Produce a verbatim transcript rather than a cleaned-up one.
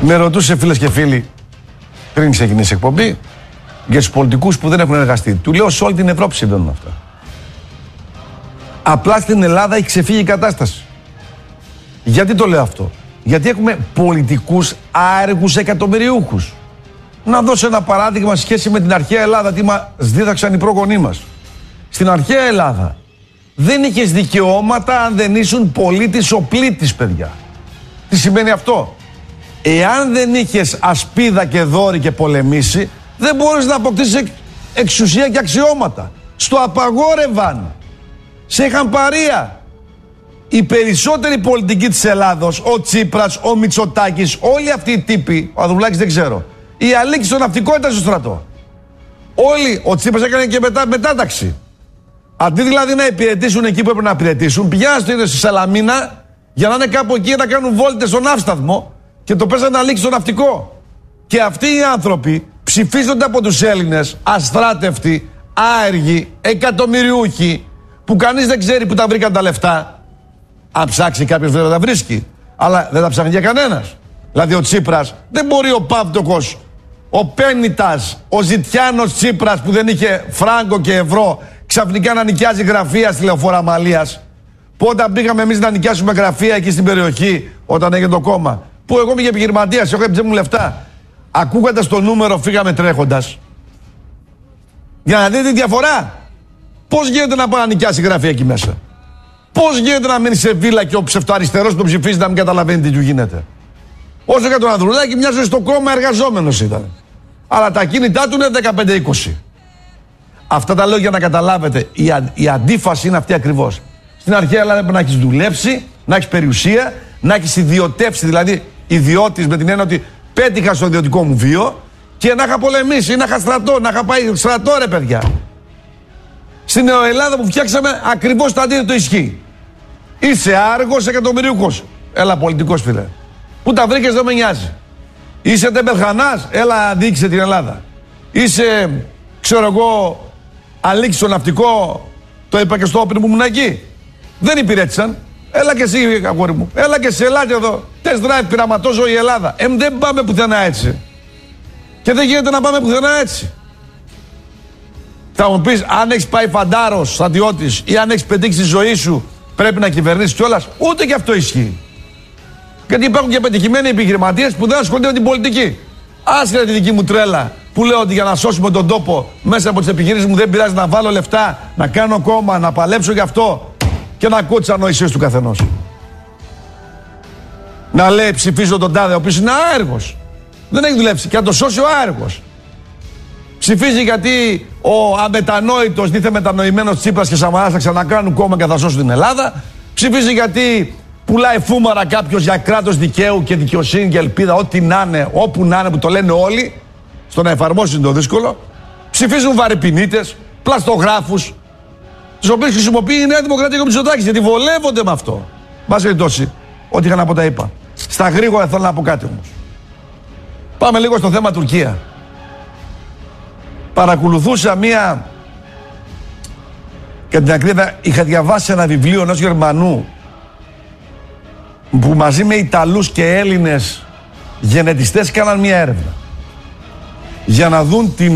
Με ρωτούσε φίλες και φίλοι πριν ξεκινήσει η εκπομπή για τους πολιτικούς που δεν έχουν εργαστεί. Του λέω σε όλη την Ευρώπη συμβαίνουν αυτά. Απλά στην Ελλάδα έχει ξεφύγει η κατάσταση. Γιατί το λέω αυτό? Γιατί έχουμε πολιτικούς άεργους εκατομμυριούχους. Να δώσω ένα παράδειγμα σχέση με την αρχαία Ελλάδα, τι μας δίδαξαν οι πρόγονοί μας. Στην αρχαία Ελλάδα δεν είχες δικαιώματα αν δεν ήσουν πολίτης ο πλήτης, παιδιά. Τι σημαίνει αυτό? Εάν δεν είχες ασπίδα και δόρυ και πολεμήσει, δεν μπορείς να αποκτήσεις εξουσία και αξιώματα. Στο απαγόρευαν. Σε είχαν παρεία. Οι περισσότεροι πολιτικοί της Ελλάδος, ο Τσίπρας, ο Μητσοτάκης, όλοι αυτοί οι τύποι, ο Ανδρουλάκης δεν ξέρω, η Αλίκη στο ναυτικό ήταν στο στρατό. Όλοι, ο Τσίπρας έκανε και μετά, μετάταξη. Αντί δηλαδή να υπηρετήσουν εκεί που έπρεπε να υπηρετήσουν, πηγαίναν στη Σαλαμίνα για να είναι κάπου εκεί να κάνουν βόλτες στον ναύσταθμο και το πέσανε να λήξει στο ναυτικό. Και αυτοί οι άνθρωποι ψηφίζονται από τους Έλληνες, αστράτευτοι, άεργοι, εκατομμυριούχοι, που κανείς δεν ξέρει που τα βρήκαν τα λεφτά. Αν ψάξει κάποιος δεν τα βρίσκει. Αλλά δεν τα ψάχνει για κανένας. Δηλαδή ο Τσίπρας δεν μπορεί ο Παύτοκος, ο Πέννιτας, ο Ζητιάνος Τσίπρας που δεν είχε φράγκο και ευρώ ξαφνικά να νοικιάζει γραφεία στη Λεωφόρο Αμαλίας. Που όταν πήγαμε εμείς να νοικιάσουμε γραφεία εκεί στην περιοχή, όταν έγινε το κόμμα, που εγώ είμαι και επιχειρηματίας, έχω έπαιζε μου λεφτά. Ακούγοντας το νούμερο, φύγαμε τρέχοντας. Για να δείτε τη διαφορά. Πώς γίνεται να πάει να νοικιάσει γραφεία εκεί μέσα? Πώς γίνεται να μείνει σε βίλα και ο ψευτοαριστερός που ψηφίζει να μην καταλαβαίνει τι του γίνεται? Όσο για τον Ανδρουλάκη, μια ζωή στο κόμμα εργαζόμενος ήταν. Αλλά τα κίνητά του είναι δεκαπέντε είκοσι. Αυτά τα λέω για να καταλάβετε. Η, α, η αντίφαση είναι αυτή ακριβώς. Στην αρχαία Ελλάδα πρέπει να έχεις δουλέψει, να έχεις περιουσία, να έχεις ιδιωτεύσει, δηλαδή ιδιώτης με την έννοια ότι πέτυχα στο ιδιωτικό μου βίο και να είχα πολεμήσει, να είχα στρατό, να είχα πάει στρατό, ρε παιδιά. Στην νεοελλάδα που φτιάξαμε ακριβώς το αντίθετο ισχύει. Είσαι άργος εκατομμυρίουχος. Έλα πολιτικός φίλε. Πού τα βρήκες δεν με νοιάζει. Είσαι τεμπελχανάς, έλα διοίκησε την Ελλάδα. Είσαι, ξέρω εγώ, Αλίκη στο ναυτικό, το είπα και στο όπιν που ήμουν εκεί. Δεν υπηρέτησαν. Έλα και εσύ, αγόρι μου. Έλα και εσύ, ελάτε εδώ. Test drive πειραματόζω η Ελλάδα. Ε, δεν πάμε πουθενά έτσι. Και δεν γίνεται να πάμε πουθενά έτσι. Θα μου πεις, αν έχεις πάει φαντάρος, στρατιώτης, ή αν έχεις πετύχει τη ζωή σου, πρέπει να κυβερνήσεις κιόλας. Ούτε και αυτό ισχύει. Γιατί υπάρχουν και πετυχημένοι επιχειρηματίες που δεν ασχολούνται με την πολιτική. Άσχετα τη δική μου τρέλα που λέω ότι για να σώσουμε τον τόπο μέσα από τις επιχειρήσεις μου δεν πειράζει να βάλω λεφτά, να κάνω κόμμα, να παλέψω γι' αυτό και να ακούω τις ανοησίες του καθενός. Να λέει ψηφίζω τον τάδε, ο οποίος είναι άεργος. Δεν έχει δουλέψει και να το σώσει ο άεργος. Ψηφίζει γιατί ο αμετανόητος, δίθεν μετανοημένος Τσίπρας και Σαμαράς θα ξανακάνουν κόμμα και θα σώσουν την Ελλάδα. Ψηφίζει γιατί πουλάει φούμαρα κάποιος για κράτος δικαίου και δικαιοσύνη και ελπίδα, ό,τι να είναι, όπου να είναι που το λένε όλοι, στο να εφαρμόσουν το δύσκολο. Ψηφίζουν βαρυπινίτες, πλαστογράφους, τους οποίους χρησιμοποιεί η Νέα Δημοκρατία και ο Μητσοτάκης, γιατί βολεύονται με αυτό. Μας περιπτώσει, ό,τι είχα να πω τα είπα. Στα γρήγορα θέλω να πω κάτι όμως. Πάμε λίγο στο θέμα Τουρκία. Παρακολουθούσα μία, και την ακρίβεια είχα διαβάσει ένα βιβλίο ενός Γερμανού που μαζί με Ιταλούς και Έλληνες γενετιστές κάναν μία έρευνα για να δουν την